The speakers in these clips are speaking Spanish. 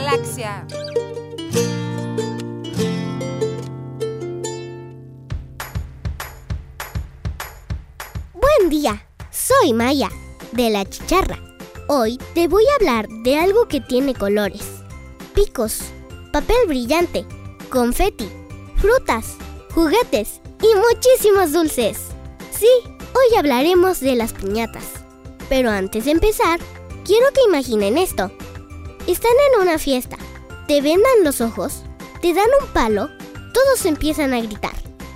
galaxia. Buen día, soy Maya, de La Chicharra. Hoy te voy a hablar de algo que tiene colores, picos, papel brillante, confeti, frutas, juguetes y muchísimos dulces. Sí, hoy hablaremos de las piñatas. Pero antes de empezar, quiero que imaginen esto. Están en una fiesta, te vendan los ojos, te dan un palo, todos empiezan a gritar: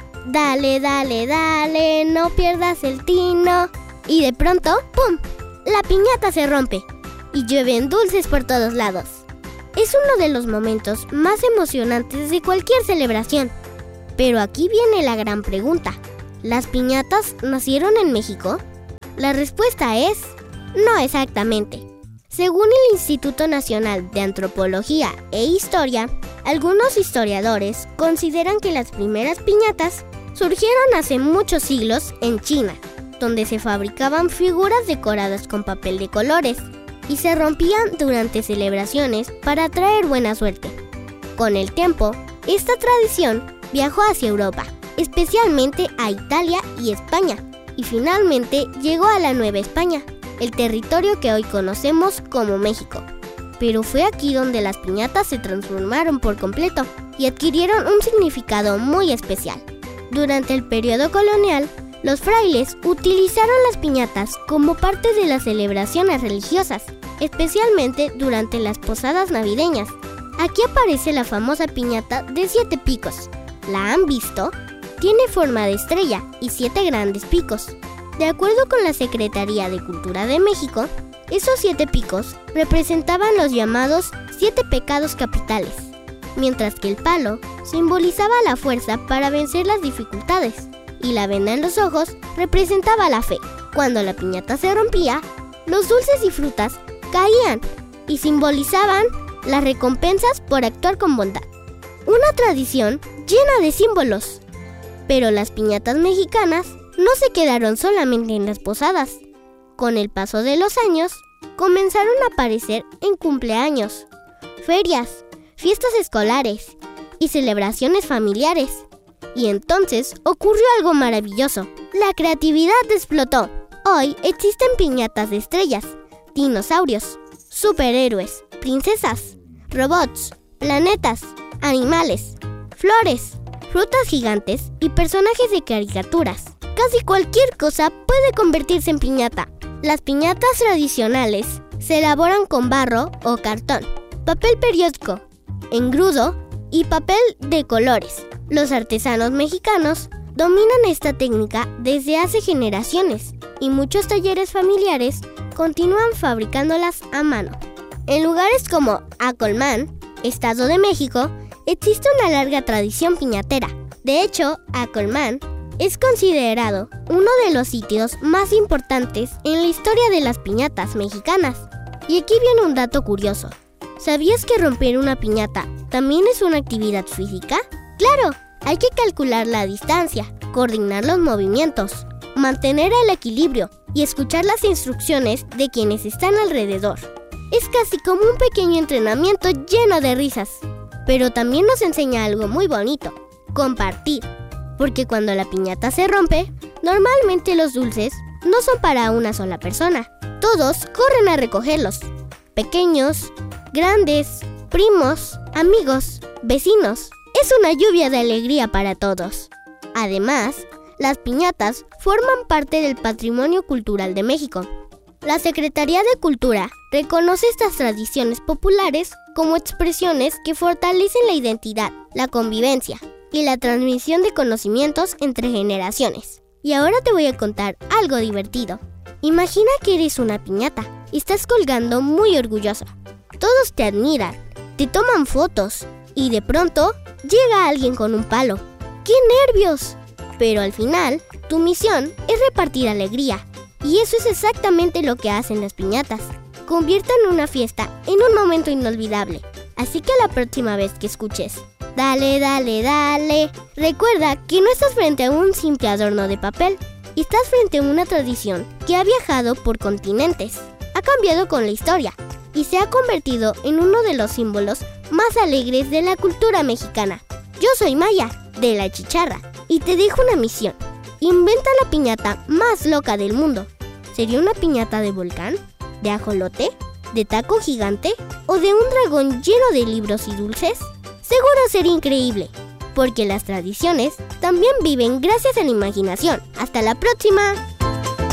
dale, dale, dale, no pierdas el tino. Y de pronto, ¡pum!, la piñata se rompe y llueven dulces por todos lados. Es uno de los momentos más emocionantes de cualquier celebración. Pero aquí viene la gran pregunta: ¿las piñatas nacieron en México? La respuesta es: no exactamente. Según el Instituto Nacional de Antropología e Historia, algunos historiadores consideran que las primeras piñatas surgieron hace muchos siglos en China, donde se fabricaban figuras decoradas con papel de colores y se rompían durante celebraciones para traer buena suerte. Con el tiempo, esta tradición viajó hacia Europa, especialmente a Italia y España, y finalmente llegó a la Nueva España, el territorio que hoy conocemos como México. Pero fue aquí donde las piñatas se transformaron por completo y adquirieron un significado muy especial. Durante el periodo colonial, los frailes utilizaron las piñatas como parte de las celebraciones religiosas, especialmente durante las posadas navideñas. Aquí aparece la famosa piñata de 7 picos. ¿La han visto? Tiene forma de estrella y 7 grandes picos. De acuerdo con la Secretaría de Cultura de México, esos 7 picos representaban los llamados 7 pecados capitales, mientras que el palo simbolizaba la fuerza para vencer las dificultades y la venda en los ojos representaba la fe. Cuando la piñata se rompía, los dulces y frutas caían y simbolizaban las recompensas por actuar con bondad. Una tradición llena de símbolos. Pero las piñatas mexicanas no se quedaron solamente en las posadas. Con el paso de los años, comenzaron a aparecer en cumpleaños, ferias, fiestas escolares y celebraciones familiares. Y entonces ocurrió algo maravilloso. La creatividad explotó. Hoy existen piñatas de estrellas, dinosaurios, superhéroes, princesas, robots, planetas, animales, flores, frutas gigantes y personajes de caricaturas. Casi cualquier cosa puede convertirse en piñata. Las piñatas tradicionales se elaboran con barro o cartón, papel periódico, engrudo y papel de colores. Los artesanos mexicanos dominan esta técnica desde hace generaciones y muchos talleres familiares continúan fabricándolas a mano. En lugares como Acolmán, Estado de México, existe una larga tradición piñatera. De hecho, Acolmán es considerado uno de los sitios más importantes en la historia de las piñatas mexicanas. Y aquí viene un dato curioso. ¿Sabías que romper una piñata también es una actividad física? ¡Claro! Hay que calcular la distancia, coordinar los movimientos, mantener el equilibrio y escuchar las instrucciones de quienes están alrededor. Es casi como un pequeño entrenamiento lleno de risas. Pero también nos enseña algo muy bonito: compartir. Porque cuando la piñata se rompe, normalmente los dulces no son para una sola persona. Todos corren a recogerlos. Pequeños, grandes, primos, amigos, vecinos. Es una lluvia de alegría para todos. Además, las piñatas forman parte del patrimonio cultural de México. La Secretaría de Cultura reconoce estas tradiciones populares como expresiones que fortalecen la identidad, la convivencia y la transmisión de conocimientos entre generaciones. Y ahora te voy a contar algo divertido. Imagina que eres una piñata y estás colgando muy orgulloso. Todos te admiran, te toman fotos y de pronto llega alguien con un palo. ¡Qué nervios! Pero al final, tu misión es repartir alegría. Y eso es exactamente lo que hacen las piñatas. Convierten una fiesta en un momento inolvidable. Así que la próxima vez que escuches "dale, dale, dale", recuerda que no estás frente a un simple adorno de papel. Estás frente a una tradición que ha viajado por continentes, ha cambiado con la historia, y se ha convertido en uno de los símbolos más alegres de la cultura mexicana. Yo soy Maya, de La Chicharra, y te dejo una misión. Inventa la piñata más loca del mundo. ¿Sería una piñata de volcán? ¿De ajolote? ¿De taco gigante? ¿O de un dragón lleno de libros y dulces? Seguro sería increíble, porque las tradiciones también viven gracias a la imaginación. ¡Hasta la próxima!